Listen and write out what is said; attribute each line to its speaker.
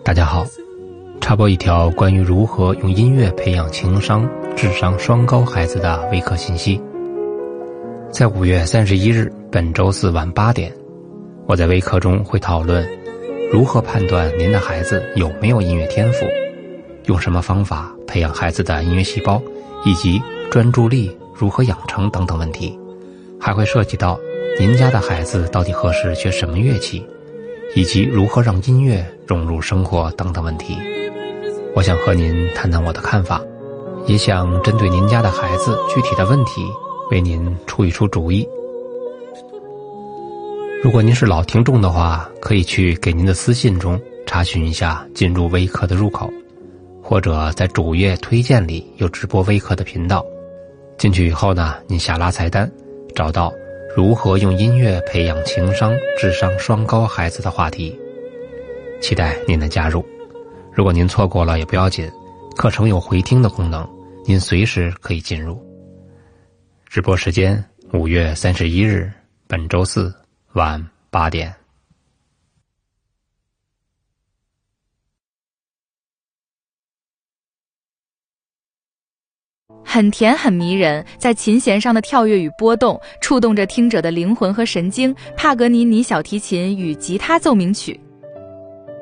Speaker 1: 大家好，插播一条关于如何用音乐培养情商、智商双高孩子的微课信息。在5月31日本周四晚8点，我在微课中会讨论如何判断您的孩子有没有音乐天赋，用什么方法培养孩子的音乐细胞，以及专注力如何养成等等问题，还会涉及到您家的孩子到底合适学什么乐器，以及如何让音乐融入生活等等问题。我想和您谈谈我的看法，也想针对您家的孩子具体的问题为您出一出主意。如果您是老听众的话，可以去给您的私信中查询一下进入微课的入口，或者在主页推荐里有直播微课的频道。进去以后呢，您下拉菜单，找到如何用音乐培养情商、智商双高孩子的话题，期待您的加入。如果您错过了也不要紧，课程有回听的功能，您随时可以进入。直播时间5月31日本周四晚8点。
Speaker 2: 很甜很迷人，在琴弦上的跳跃与波动触动着听者的灵魂和神经。帕格尼尼小提琴与吉他奏鸣曲